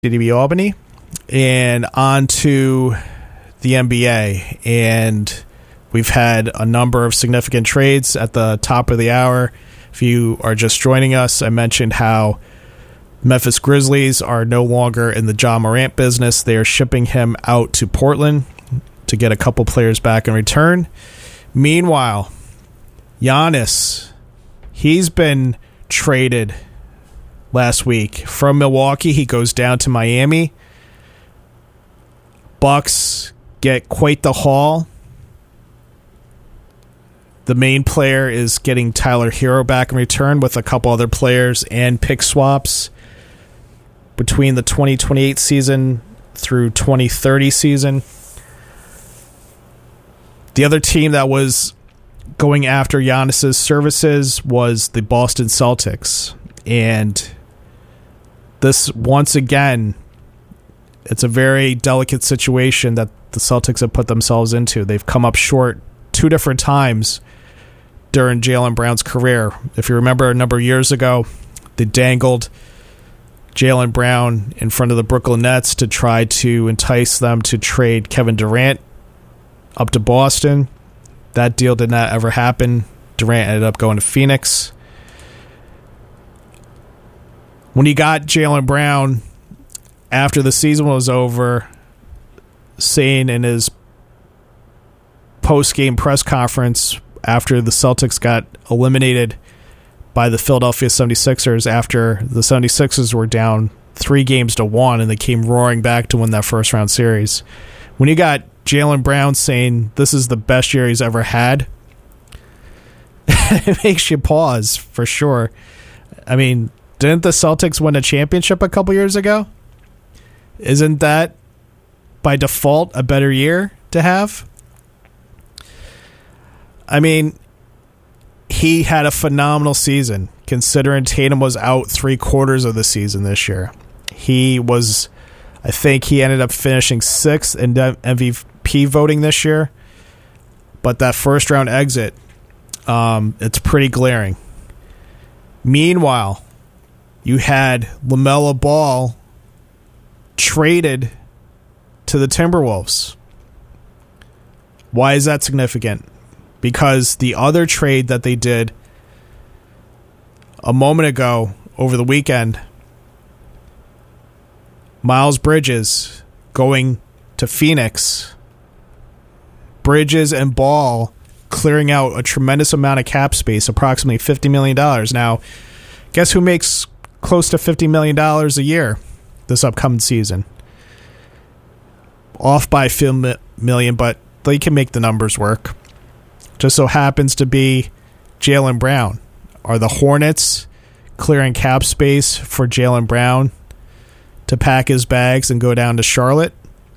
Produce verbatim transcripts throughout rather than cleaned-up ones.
D B Albany, and on to the N B A. And we've had a number of significant trades at the top of the hour. If you are just joining us, I mentioned how Memphis Grizzlies are no longer in the Ja Morant business. They are shipping him out to Portland to get a couple players back in return. Meanwhile, Giannis, he's been traded last week from Milwaukee. He goes down to Miami. Bucks get quite the haul. The main player is getting Tyler Hero back in return with a couple other players and pick swaps between the twenty twenty-eight season through twenty thirty season. The other team that was going after Giannis's services was the Boston Celtics. And this, once again, it's a very delicate situation that the Celtics have put themselves into. They've come up short two different times during Jaylen Brown's career. If you remember a number of years ago, they dangled Jaylen Brown in front of the Brooklyn Nets to try to entice them to trade Kevin Durant up to Boston. That deal did not ever happen. Durant ended up going to Phoenix. When you got Jaylen Brown, after the season was over, saying in his post-game press conference after the Celtics got eliminated by the Philadelphia seventy-sixers, after the seventy-sixers were down three games to one and they came roaring back to win that first-round series. When you got Jaylen Brown saying this is the best year he's ever had, it makes you pause for sure. I mean, didn't the Celtics win a championship a couple years ago? Isn't that, by default, a better year to have? I mean, he had a phenomenal season, considering Tatum was out three quarters of the season this year. He was, I think he ended up finishing sixth in M V P voting this year. But that first round exit, um, it's pretty glaring. Meanwhile, you had LaMelo Ball traded to the Timberwolves. Why is that significant? Because the other trade that they did a moment ago over the weekend, Miles Bridges going to Phoenix, Bridges and Ball clearing out a tremendous amount of cap space, approximately fifty million dollars. Now, guess who makes close to fifty million dollars a year this upcoming season? Off by a few million, but they can make the numbers work. Just so happens to be Jaylen Brown. Are the Hornets clearing cap space for Jaylen Brown to pack his bags and go down to Charlotte?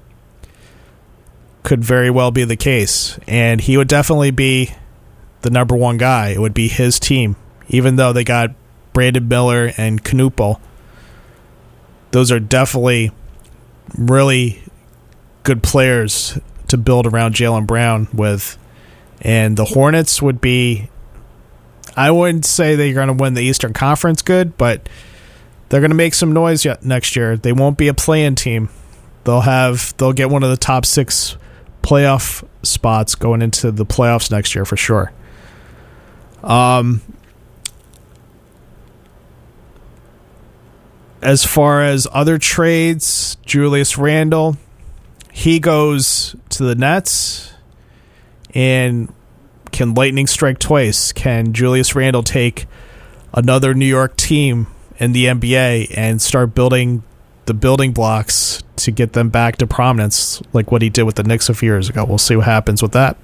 Could very well be the case. And he would definitely be the number one guy. It would be his team. Even though they got Brandon Miller and Knuppel. Those are definitely really good players to build around Jaylen Brown with. And the Hornets would be, I wouldn't say they're going to win the Eastern Conference good, but they're going to make some noise yet next year. They won't be a play-in team. They'll have, they'll get one of the top six playoff spots going into the playoffs next year for sure. Um, as far as other trades, Julius Randle, he goes to the Nets. And can lightning strike twice? Can Julius Randle take another New York team in the N B A and start building the building blocks to get them back to prominence like what he did with the Knicks a few years ago? We'll see what happens with that.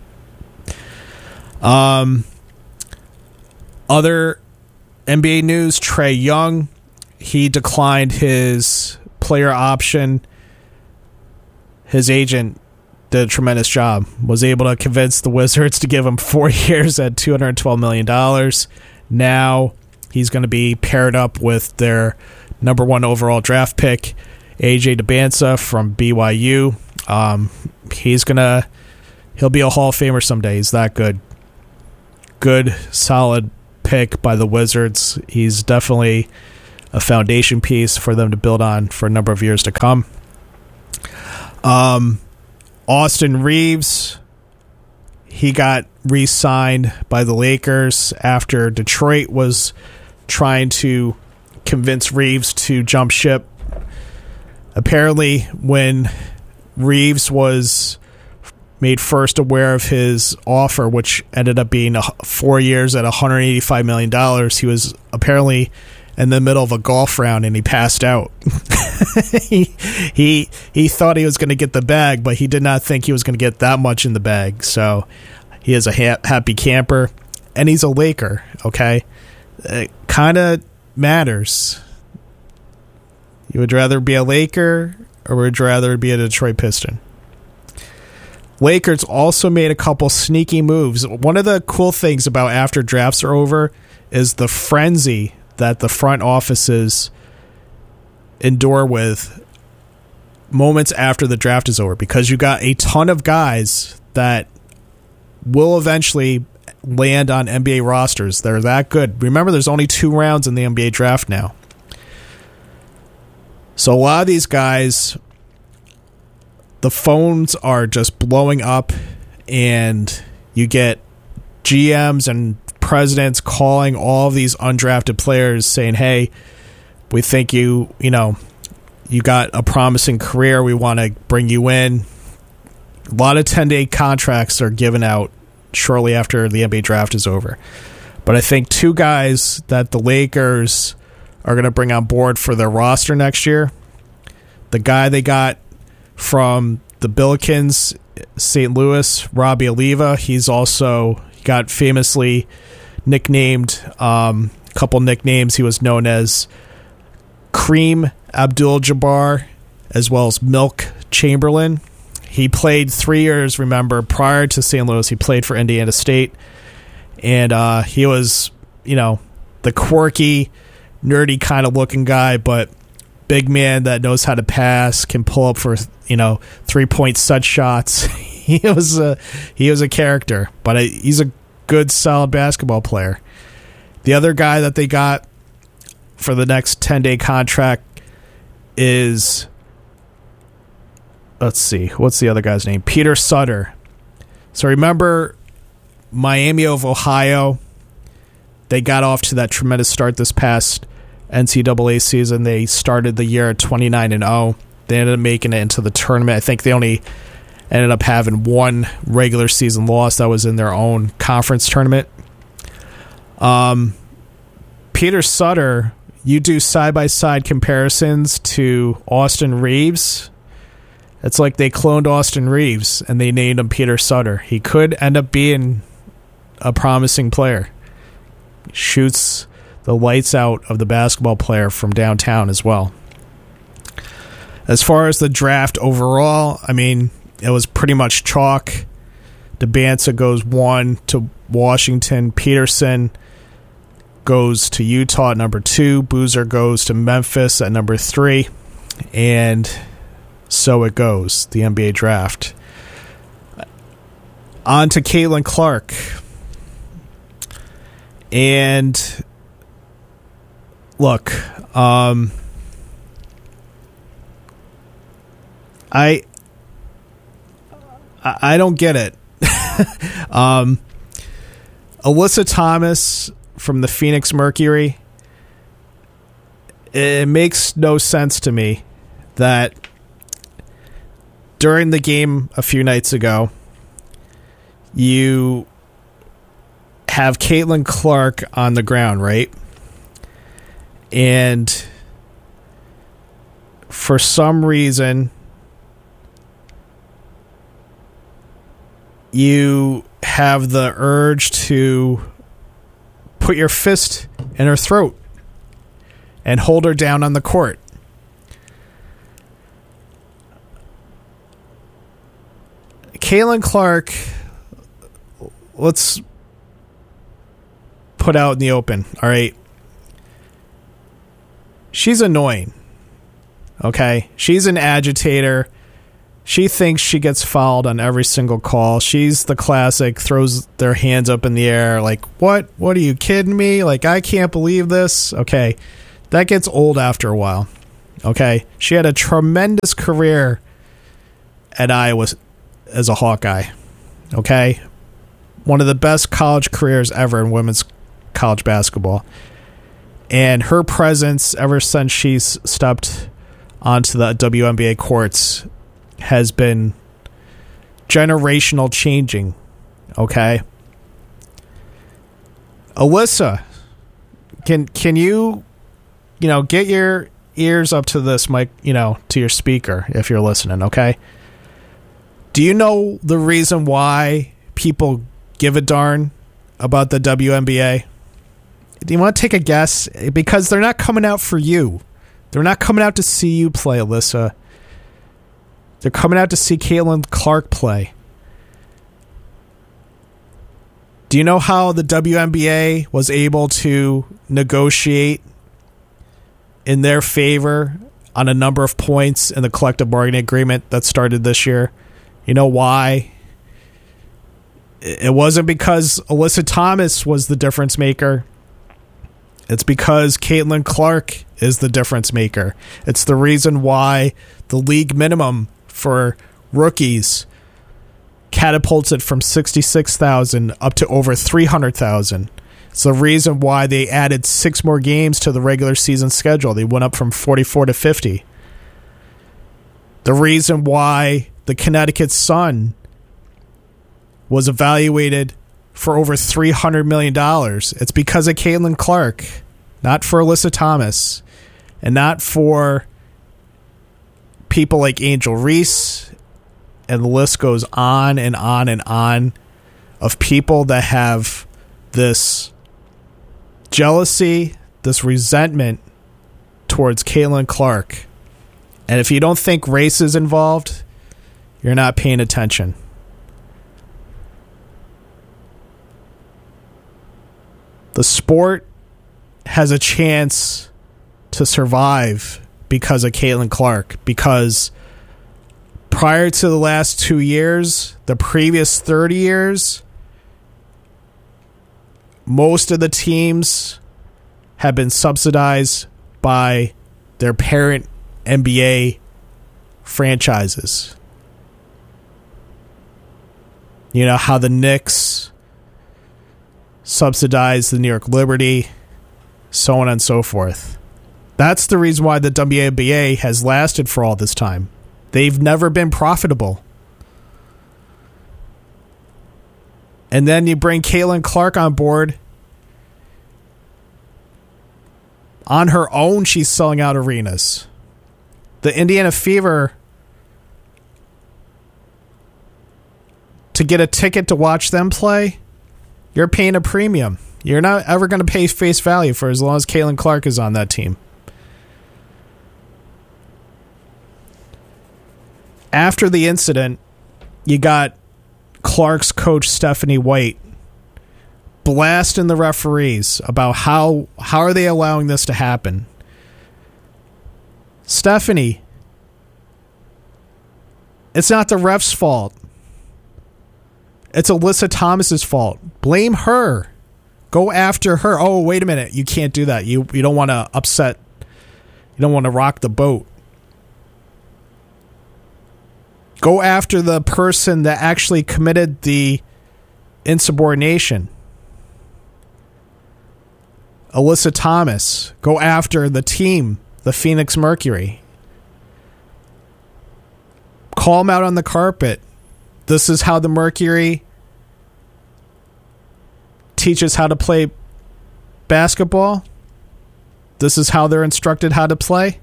Um, other N B A news, Trae Young, he declined his player option. His agent did a tremendous job, was able to convince the Wizards to give him four years at two hundred twelve million dollars. Now he's going to be paired up with their number one overall draft pick, A J Debinsa from B Y U. Um, he's going to, he'll be a Hall of Famer someday. He's that good. Good, solid pick by the Wizards. He's definitely a foundation piece for them to build on for a number of years to come. Um, Austin Reeves, he got re-signed by the Lakers after Detroit was trying to convince Reeves to jump ship. Apparently, when Reeves was made first aware of his offer, which ended up being four years at one hundred eighty-five million dollars, he was apparently in the middle of a golf round and he passed out. he, he he thought he was going to get the bag, but he did not think he was going to get that much in the bag. So he is a ha- happy camper, and he's a Laker, okay? It kind of matters. You would rather be a Laker or would you rather be a Detroit Piston? Lakers also made a couple sneaky moves. One of the cool things about after drafts are over is the frenzy that the front offices endure with moments after the draft is over, because you got a ton of guys that will eventually land on N B A rosters. They're that good. Remember, there's only two rounds in the N B A draft now. So a lot of these guys, the phones are just blowing up, and you get G Ms and presidents calling all of these undrafted players saying, hey, we think you, you know, you got a promising career. We want to bring you in. A lot of ten-day contracts are given out shortly after the N B A draft is over. But I think two guys that the Lakers are going to bring on board for their roster next year, the guy they got from the Billikens, Saint Louis, Robbie Oliva, he's also got famously nicknamed, um, a couple nicknames. He was known as Kareem Abdul-Jabbar, as well as Milk Chamberlain. He played three years, remember, prior to Saint Louis. He played for Indiana State. And uh, he was, you know, the quirky, nerdy kind of looking guy, but big man that knows how to pass, can pull up for, you know, three-point set shots. he was a, he was a character, but a, he's a good, solid basketball player. The other guy that they got for the next ten-day contract is, let's see, what's the other guy's name? Peter Sutter. So remember Miami of Ohio? They got off to that tremendous start this past N C double A season. They started the year at twenty-nine and oh. They ended up making it into the tournament. I think they only ended up having one regular season loss. That was in their own conference tournament. Um, Peter Sutter, you do side-by-side comparisons to Austin Reeves. It's like they cloned Austin Reeves and they named him Peter Sutter. He could end up being a promising player. Shoots the lights out of the basketball player from downtown as well. As far as the draft overall, I mean, it was pretty much chalk. DeBanza goes one to Washington. Peterson goes to Utah at number two. Boozer goes to Memphis at number three. And so it goes, the N B A draft. On to Caitlin Clark. And look, um, I I don't get it. um, Alyssa Thomas from the Phoenix Mercury, it makes no sense to me that during the game a few nights ago, you have Caitlin Clark on the ground, right? And for some reason, you have the urge to put your fist in her throat and hold her down on the court. Caitlin Clark, let's put out in the open, all right? She's annoying, okay? She's an agitator. She thinks she gets fouled on every single call. She's the classic, throws their hands up in the air like, what? What, are you kidding me? Like, I can't believe this. Okay, That gets old after a while. Okay? She had a tremendous career at Iowa as a Hawkeye. Okay? One of the best college careers ever in women's college basketball. And her presence ever since she's stepped onto the W N B A courts has been generational changing. Okay? Alyssa, can can you, you know, get your ears up to this mic, you know, to your speaker if you're listening, okay? Do you know the reason why people give a darn about the W N B A? Do you want to take a guess? Because they're not coming out for you. They're not coming out to see you play, Alyssa. They're coming out to see Caitlin Clark play. Do you know how the W N B A was able to negotiate in their favor on a number of points in the collective bargaining agreement that started this year? You know why? It wasn't because Alyssa Thomas was the difference maker. It's because Caitlin Clark is the difference maker. It's the reason why the league minimum for rookies catapulted from sixty-six thousand up to over three hundred thousand. It's the reason why they added six more games to the regular season schedule. They went up from forty-four to fifty. The reason why the Connecticut Sun was evaluated for over three hundred million dollars. It's because of Caitlin Clark, not for Alyssa Thomas, and not for people like Angel Reese, and the list goes on and on and on of people that have this jealousy, this resentment towards Caitlin Clark. And if you don't think race is involved, you're not paying attention. The sport has a chance to survive because of Caitlin Clark, because prior to the last two years, the previous thirty years, most of the teams have been subsidized by their parent N B A franchises. You know how the Knicks subsidize the New York Liberty, so on and so forth. That's the reason why the W N B A has lasted for all this time. They've never been profitable. And then you bring Caitlin Clark on board. On her own, she's selling out arenas. The Indiana Fever, to get a ticket to watch them play, you're paying a premium. You're not ever going to pay face value for as long as Caitlin Clark is on that team. After the incident, you got Clark's coach, Stephanie White, blasting the referees about how how are they allowing this to happen. Stephanie, it's not the ref's fault. It's Alyssa Thomas's fault. Blame her. Go after her. Oh, wait a minute. You can't do that. You you don't want to upset. You don't want to rock the boat. Go after the person that actually committed the insubordination. Alyssa Thomas. Go after the team, the Phoenix Mercury. Call them out on the carpet. This is how the Mercury teaches how to play basketball. This is how they're instructed how to play.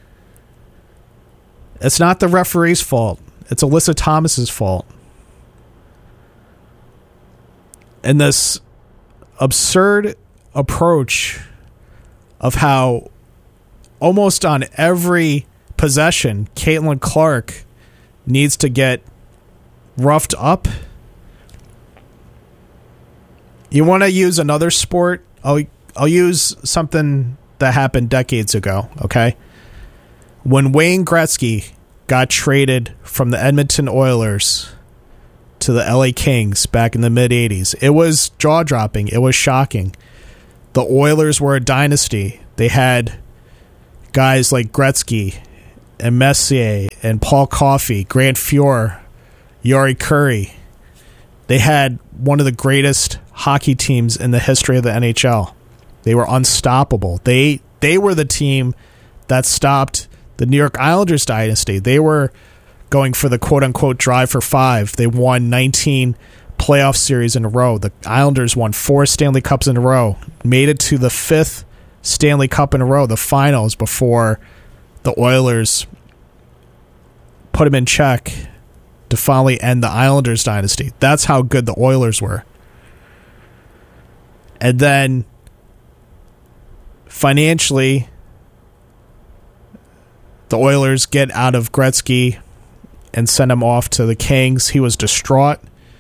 It's not the referee's fault. It's Alyssa Thomas's fault. And this absurd approach of how almost on every possession, Caitlin Clark needs to get roughed up. You want to use another sport? I'll I'll use something that happened decades ago, okay? When Wayne Gretzky got traded from the Edmonton Oilers to the L A Kings back in the mid-eighties, it was jaw-dropping. It was shocking. The Oilers were a dynasty. They had guys like Gretzky and Messier and Paul Coffey, Grant Fuhr, Yuri Curry. They had one of the greatest hockey teams in the history of the N H L. They were unstoppable. They they were the team that stopped the New York Islanders dynasty. They were going for the quote-unquote drive for five. They won nineteen playoff series in a row. The Islanders won four Stanley Cups in a row, made it to the fifth Stanley Cup in a row, the finals, before the Oilers put them in check to finally end the Islanders dynasty. That's how good the Oilers were. And then financially, the Oilers get out of Gretzky and send him off to the Kings. He was distraught.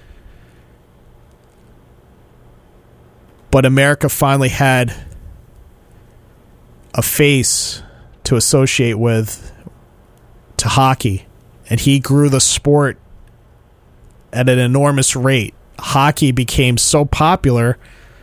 But America finally had a face to associate with to hockey. And he grew the sport at an enormous rate. Hockey became so popular,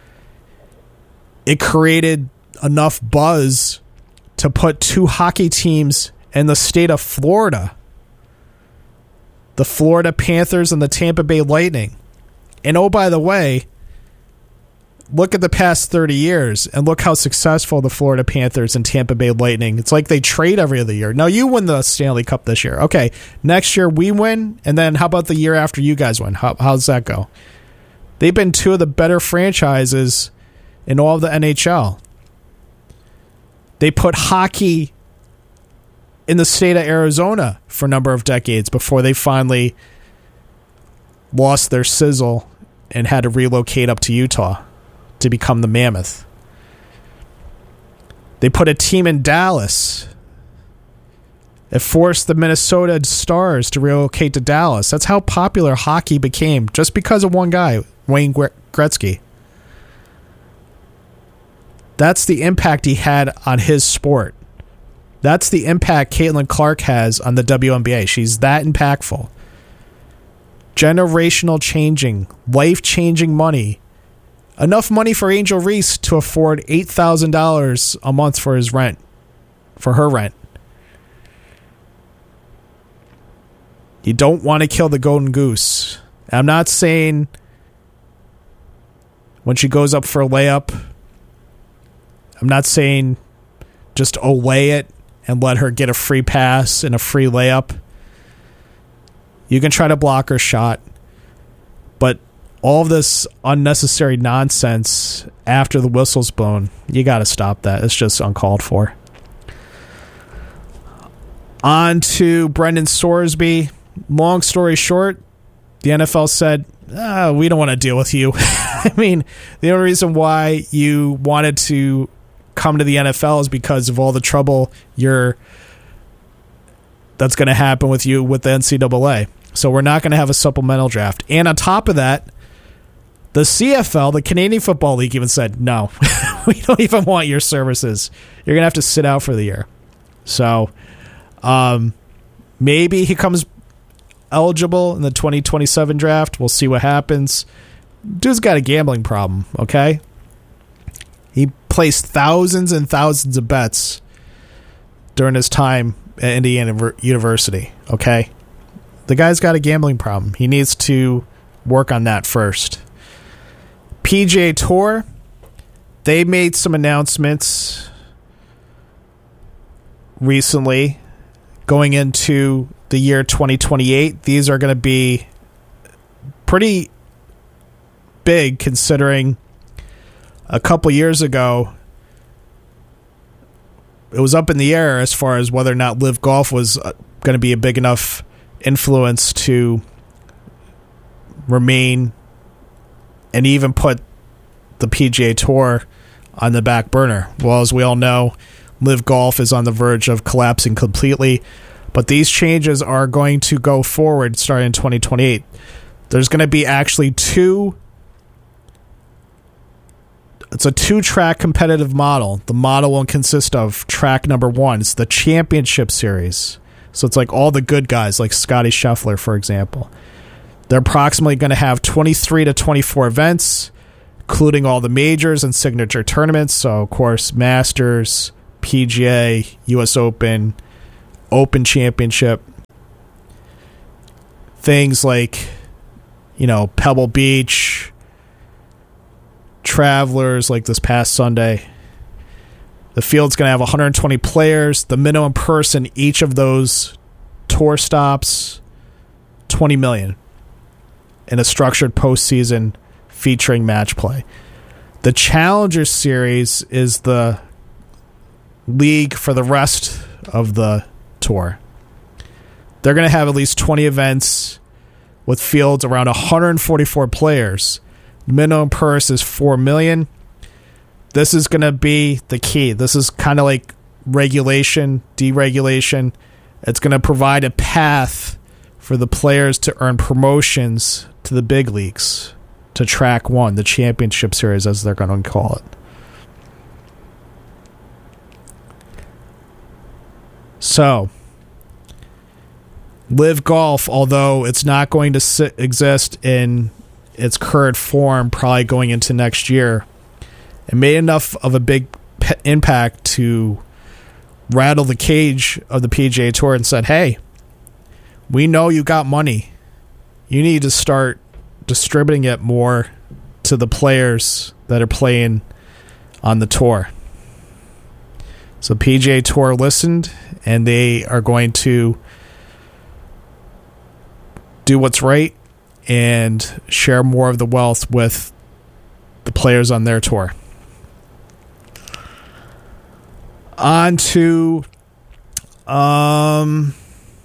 it created enough buzz to put two hockey teams in the state of Florida. The Florida Panthers and the Tampa Bay Lightning. And oh, by the way, look at the past thirty years and look how successful the Florida Panthers and Tampa Bay Lightning. It's like they trade every other year. Now, you win the Stanley Cup this year. Okay, next year we win, and then how about the year after you guys win? How, how's that go? They've been two of the better franchises in all of the N H L. They put hockey in the state of Arizona for a number of decades before they finally lost their sizzle and had to relocate up to Utah to become the Mammoth. They put a team in Dallas. It forced the Minnesota Stars to relocate to Dallas. That's how popular hockey became, just because of one guy, Wayne Gretzky. That's the impact he had on his sport. That's the impact Caitlin Clark has on the W N B A. She's that impactful. Generational changing, life-changing money. Enough money for Angel Reese to afford eight thousand dollars a month for his rent, for her rent. You don't want to kill the golden goose. I'm not saying when she goes up for a layup, I'm not saying just away it and let her get a free pass and a free layup. You can try to block her shot, but all of this unnecessary nonsense after the whistle's blown, you got to stop that. It's just uncalled for. On to Brendan Sorsby. Long story short, the N F L said, oh, we don't want to deal with you. I mean, the only reason why you wanted to come to the N F L is because of all the trouble you're that's going to happen with you with the N C double A. So we're not going to have a supplemental draft. And on top of that, the C F L, the Canadian Football League, even said, no, we don't even want your services. You're going to have to sit out for the year. So um, maybe he comes eligible in the twenty twenty-seven draft. We'll see what happens. Dude's got a gambling problem, okay? He placed thousands and thousands of bets during his time at Indiana University, okay? The guy's got a gambling problem. He needs to work on that first. P G A Tour, they made some announcements recently going into the year twenty twenty-eight. These are going to be pretty big considering a couple years ago it was up in the air as far as whether or not Live Golf was going to be a big enough influence to remain and even put the P G A Tour on the back burner. Well, as we all know, Live Golf is on the verge of collapsing completely, but these changes are going to go forward starting in twenty twenty-eight. There's going to be actually two It's a two-track competitive model. The model will consist of track number one. It's the championship series. So it's like all the good guys, like Scotty Scheffler, for example. They're approximately going to have twenty-three to twenty-four events, including all the majors and signature tournaments. So, of course, Masters, P G A, U S Open, Open Championship. Things like, you know, Pebble Beach, Travelers, like this past Sunday. The field's going to have one hundred twenty players. The minimum purse in each of those tour stops, twenty million dollars in a structured postseason featuring match play. The Challenger Series is the league for the rest of the tour. They're going to have at least twenty events with fields around one hundred forty-four players. Minimum purse is four million dollars. This is going to be the key. This is kind of like regulation, deregulation. It's going to provide a path for the players to earn promotions to the big leagues, to track one, the championship series, as they're going to call it. So, Live Golf, although it's not going to sit, exist in its current form, probably going into next year, it made enough of a big p- impact to rattle the cage of the P G A Tour and said, hey, we know you got money. You need to start distributing it more to the players that are playing on the tour. So P G A Tour listened, and they are going to do what's right and share more of the wealth with the players on their tour. On to um,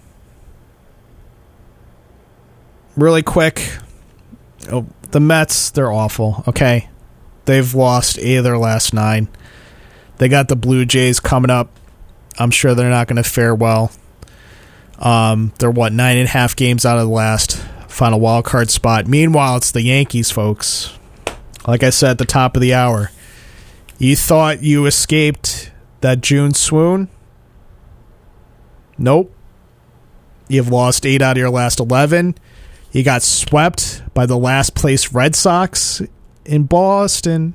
really quick, oh, the Mets, they're awful, okay? They've lost eight of their last nine. They got the Blue Jays coming up. I'm sure they're not going to fare well. Um, they're, what, nine and a half games out of the last final wild card spot. Meanwhile, it's the Yankees, folks. Like I said at the top of the hour, you thought you escaped that June swoon? Nope. You've lost eight out of your last eleven. You got swept by the last place Red Sox in Boston.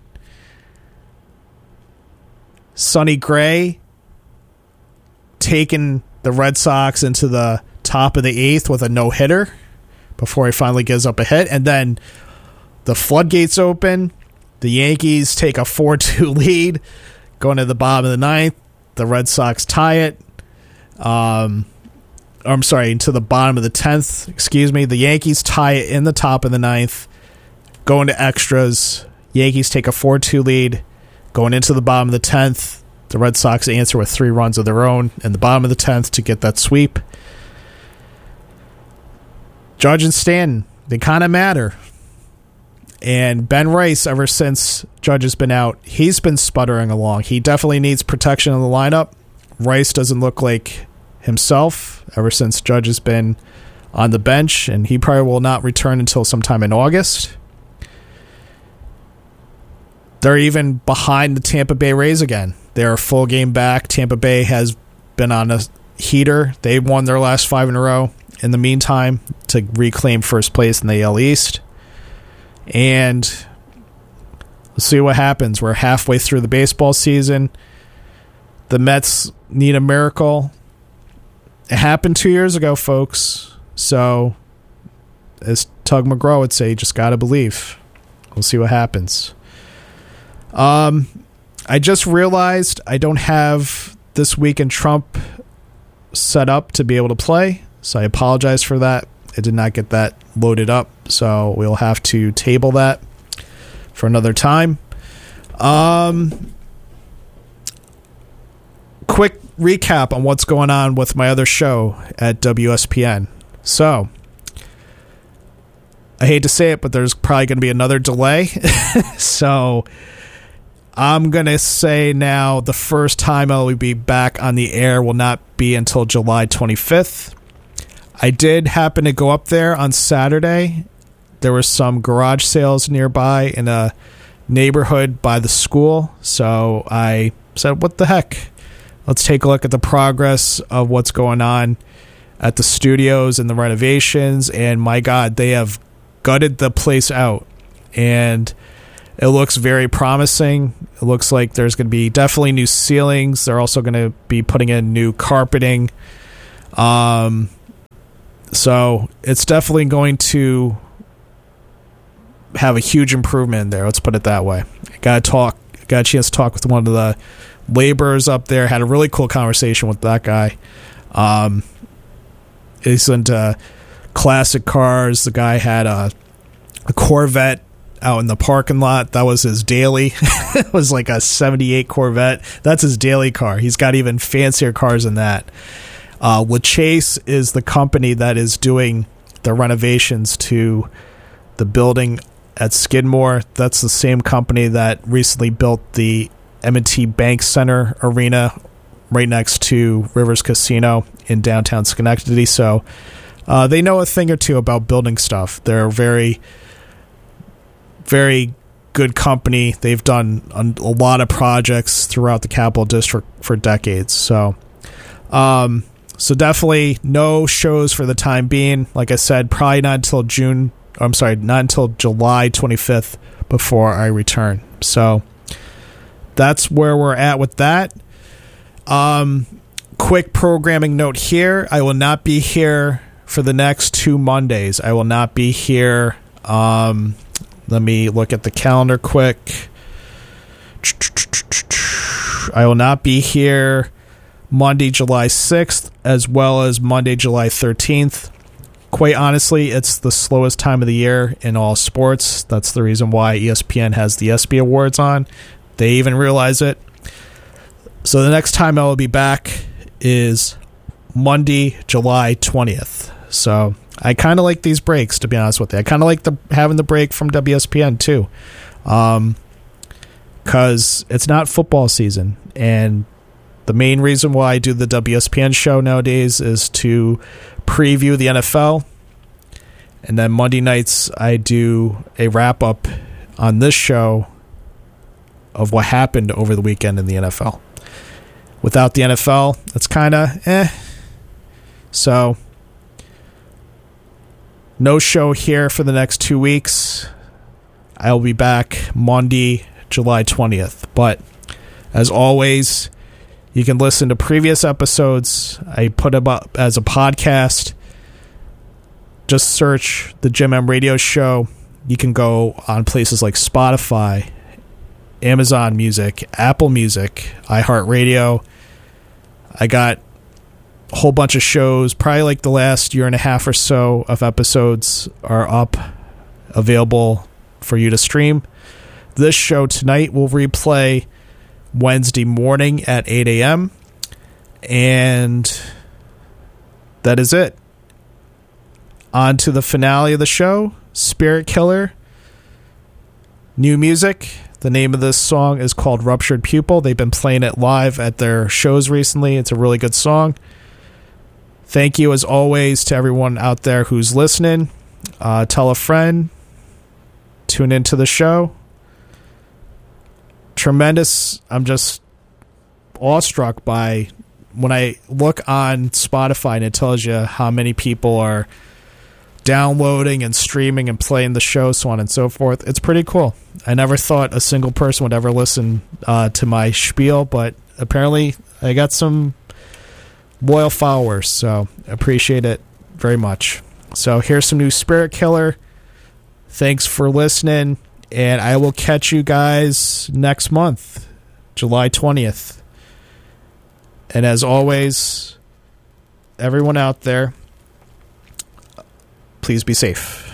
Sonny Gray taking the Red Sox into the top of the eighth with a no-hitter before he finally gives up a hit. And then the floodgates open. The Yankees take a four two lead going to the bottom of the ninth. The Red Sox tie it. Um, I'm sorry, into the bottom of the tenth. Excuse me. The Yankees tie it in the top of the ninth. Going to extras. Yankees take a four two lead. Going into the bottom of the tenth. The Red Sox answer with three runs of their own in the bottom of the tenth to get that sweep. Judge and Stanton, they kind of matter. And Ben Rice, ever since Judge has been out, he's been sputtering along. He definitely needs protection in the lineup. Rice doesn't look like himself ever since Judge has been on the bench, and he probably will not return until sometime in August. They're even behind the Tampa Bay Rays again. They're a full game back. Tampa Bay has been on a heater. They won their last five in a row in the meantime to reclaim first place in the A L East. And we'll see what happens. We're halfway through the baseball season. The Mets need a miracle. It happened two years ago, folks. So, as Tug McGraw would say, you just got to believe. We'll see what happens. Um, I just realized I don't have This Week in Trump set up to be able to play, so I apologize for that. I did not get that loaded up, so we'll have to table that for another time. Um, quick recap on what's going on with my other show at W S P N. So, I hate to say it, but there's probably going to be another delay. So, I'm going to say now the first time I'll be back on the air will not be until July twenty-fifth. I did happen to go up there on Saturday. There were some garage sales nearby in a neighborhood by the school. So I said, what the heck? Let's take a look at the progress of what's going on at the studios and the renovations. And my God, they have gutted the place out. And It looks very promising. It looks like there's going to be definitely new ceilings. They're also going to be putting in new carpeting. Um, so it's definitely going to have a huge improvement in there. Let's put it that way. I got to talk, got a chance to talk with one of the laborers up there. Had a really cool conversation with that guy. Um, he's into classic cars. The guy had a, a Corvette out in the parking lot. That was his daily. It was like a seventy-eight Corvette. That's his daily car. He's got even fancier cars than that. Uh, LaChase is the company that is doing the renovations to the building at Skidmore. That's the same company that recently built the M and T Bank Center Arena right next to Rivers Casino in downtown Schenectady. So uh, they know a thing or two about building stuff. They're very very good company. They've done a, a lot of projects throughout the Capital District for decades. So, um, so definitely no shows for the time being. Like I said, probably not until June. I'm sorry, not until July twenty-fifth before I return. So that's where we're at with that. Um, quick programming note here. I will not be here for the next two Mondays. I will not be here. Um, Let me look at the calendar quick. I will not be here Monday, July sixth, as well as Monday, July thirteenth. Quite honestly, it's the slowest time of the year in all sports. That's the reason why E S P N has the ESPY Awards on. They even realize it. So the next time I will be back is Monday, July twentieth. So I kind of like these breaks, to be honest with you. I kind of like the having the break from W S P N too, um, because it's not football season, and the main reason why I do the W S P N show nowadays is to preview the N F L, and then Monday nights I do a wrap up on this show of what happened over the weekend in the N F L. Without the N F L, it's kind of eh. So no show here for the next two weeks. I'll be back Monday, July twentieth. But as always, you can listen to previous episodes. I put them up as a podcast. Just search the Jim M Radio Show. You can go on places like Spotify, Amazon Music, Apple Music, iHeartRadio. I got a whole bunch of shows, probably like the last year and a half or so of episodes are up, available for you to stream. This show tonight will replay Wednesday morning at eight a.m. And that is it. On to the finale of the show, Spirit Killer. New music. The name of this song is called Ruptured Pupil. They've been playing it live at their shows recently. It's a really good song. Thank you, as always, to everyone out there who's listening. Uh, tell a friend. Tune into the show. Tremendous. I'm just awestruck by when I look on Spotify and it tells you how many people are downloading and streaming and playing the show, so on and so forth. It's pretty cool. I never thought a single person would ever listen uh, to my spiel, but apparently I got some loyal followers, so appreciate it very much. So here's some new Spirit Killer. Thanks for listening, and I will catch you guys next month, July twentieth. And as always, everyone out there, please be safe.